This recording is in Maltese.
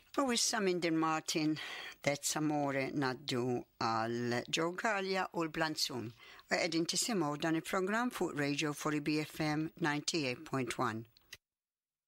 U issa minn Din Martin, That's Amore naddu għal Joe Gallia u l-Blanzun. U għedin tisimaw dan il-program fuq Radio 4 BFM 98.1.